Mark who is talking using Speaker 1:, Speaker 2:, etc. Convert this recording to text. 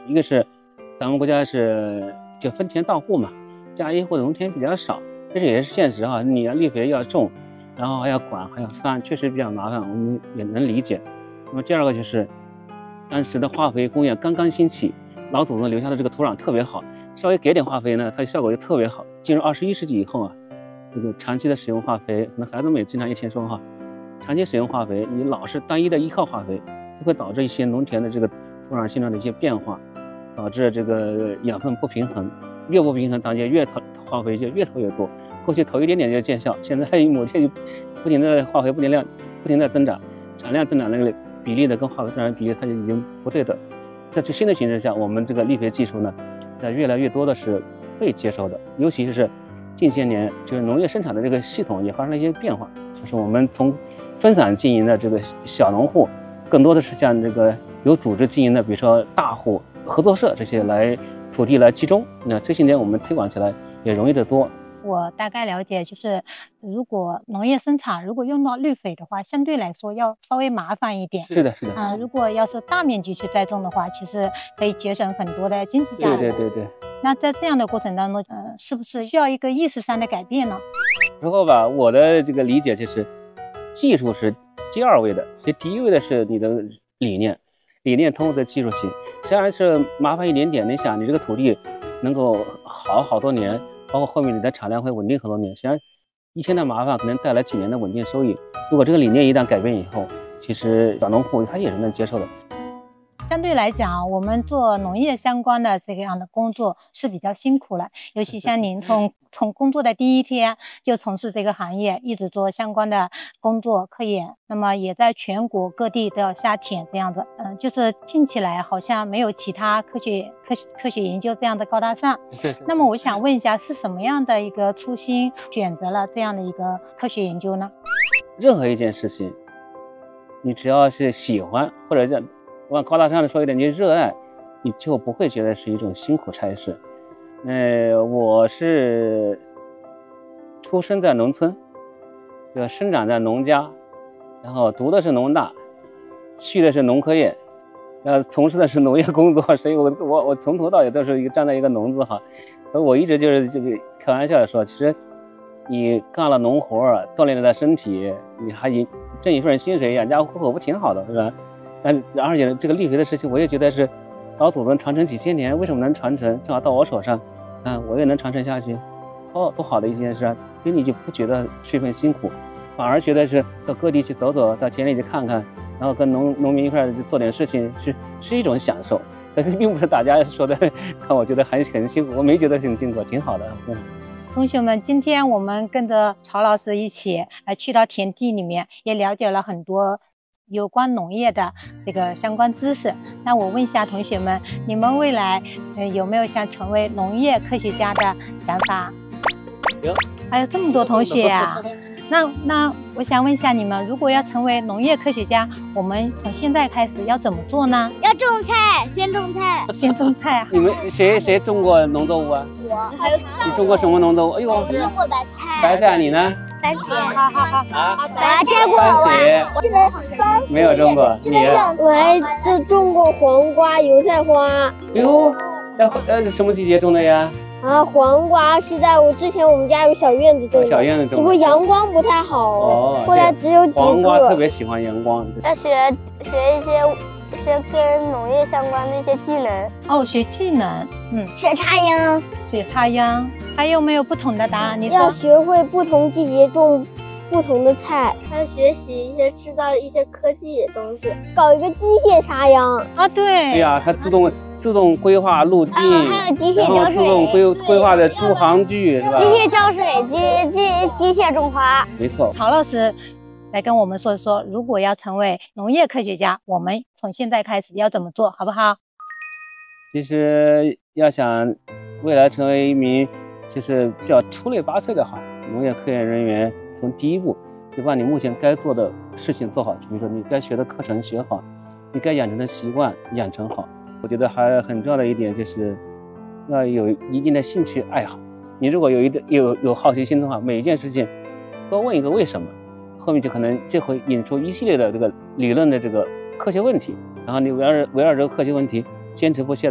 Speaker 1: 一个是咱们国家是就分田到户嘛，家一户的农田比较少，这也是现实哈。你要绿肥要种，然后还要管还要翻，确实比较麻烦，我们也能理解。那么第二个就是当时的化肥工业刚刚兴起，老祖宗留下的这个土壤特别好，稍微给点化肥呢，它效果就特别好。进入21世纪以后啊，这个长期的使用化肥，可能孩子们也经常一听说哈，长期使用化肥，你老是单一的依靠化肥，就会导致一些农田的这个土壤性状的一些变化，导致这个养分不平衡，越不平衡，咱就越投化肥就越投越多。过去投一点点就见效，现在某天就不停的化肥不停的增长，产量增长那个比例的跟化肥增长比例它就已经不对的。在这新的形势下，我们这个绿肥技术呢，在越来越多的是被接受的，尤其是近些年，就是农业生产的这个系统也发生了一些变化，就是我们从分散经营的这个小农户，更多的是像这个有组织经营的，比如说大户、合作社这些来土地来集中。那这些年我们推广起来也容易得多。
Speaker 2: 我大概了解，就是如果农业生产如果用到绿肥的话，相对来说要稍微麻烦一点。
Speaker 1: 是的。
Speaker 2: 如果要是大面积去栽种的话，其实可以节省很多的经济价值。
Speaker 1: 对。
Speaker 2: 那在这样的过程当中，是不是需要一个意识上的改变呢？
Speaker 1: 之后吧，我的这个理解就是，技术是第二位的，所以第一位的是你的理念通过的技术性，虽然是麻烦一点点，你想你这个土地能够好多年。包括后面你的产量会稳定很多年，实际上一天的麻烦可能带来几年的稳定收益。如果这个理念一旦改变以后，其实小农户他也是能接受的。
Speaker 2: 相对来讲，我们做农业相关的这样的工作是比较辛苦了，尤其像您从工作的第一天就从事这个行业，一直做相关的工作科研，那么也在全国各地都要下田这样子，就是听起来好像没有其他科学研究这样的高大上。那么我想问一下，是什么样的一个初心选择了这样的一个科学研究呢？
Speaker 1: 任何一件事情，你只要是喜欢，或者像往高大上的说一点，你热爱，你就不会觉得是一种辛苦差事。我是出生在农村，生长在农家，然后读的是农大，去的是农科院，从事的是农业工作，所以我从头到尾都是站在一个农字哈。我一直就是开玩笑的说，其实你干了农活，锻炼了身体，你还挣一份薪水，养家糊口不挺好的，是吧？而且这个绿肥的事情，我也觉得是老祖宗传承几千年，为什么能传承？正好到我手上，我也能传承下去，多好的一件事啊！所以你就不觉得是一份辛苦，反而觉得是到各地去走走，到田里去看看，然后跟农民一块做点事情，是一种享受。所以并不是大家说的，我觉得很辛苦，我没觉得很辛苦，挺好的。
Speaker 2: 同学们，今天我们跟着曹老师一起去到田地里面，也了解了很多有关农业的这个相关知识。那我问一下同学们，你们未来有没有想成为农业科学家的想法？
Speaker 1: 有，
Speaker 2: 还有这么多同学啊！那我想问一下你们，如果要成为农业科学家，我们从现在开始要怎么做呢？
Speaker 3: 要种菜，先种菜。
Speaker 1: 你们谁种过农作物啊？
Speaker 3: 我还有
Speaker 1: 你种过什么农作物？哎呦，
Speaker 3: 我种过白菜。
Speaker 1: 白菜，你呢？
Speaker 3: 番茄。
Speaker 2: 好。
Speaker 3: 我还摘过
Speaker 1: 番茄。
Speaker 3: 我现在
Speaker 1: 没有种过，你？
Speaker 3: 我还种过黄瓜、油菜花。
Speaker 1: 哟，什么季节种的呀？
Speaker 3: 黄瓜是在之前我们家有小院子种的，只不过阳光不太好，后来只有几个。
Speaker 1: 黄瓜特别喜欢阳光。
Speaker 3: 要学跟农业相关的一些技能。
Speaker 2: 学技能，
Speaker 3: 学插秧，
Speaker 2: 还有没有不同的答案？你说
Speaker 3: 要学会不同季节种不同的菜，还要学习一些制造一些科技的东西，搞一个机械插秧
Speaker 2: 对
Speaker 1: 呀，它自动规划路径，
Speaker 3: 还有机械浇水，
Speaker 1: 自动规划的诸行距，是吧？
Speaker 3: 机械浇水，机械种花。
Speaker 1: 没错。
Speaker 2: 曹老师来跟我们说一说，如果要成为农业科学家，我们从现在开始要怎么做，好不好？
Speaker 1: 其实要想未来成为一名就是比较出类拔萃的农业科研人员，从第一步就把你目前该做的事情做好，比如说你该学的课程学好，你该养成的习惯养成好。我觉得还很重要的一点就是要有一定的兴趣爱好。你如果有好奇心的话，每一件事情多问一个为什么，后面就会引出一系列的这个理论的这个科学问题，然后你围绕这个科学问题坚持不懈